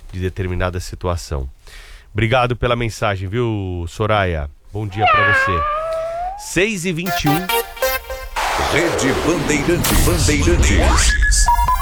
de determinada situação. Obrigado pela mensagem, viu, Soraya? Bom dia pra você. 6h21. Rede Bandeirantes.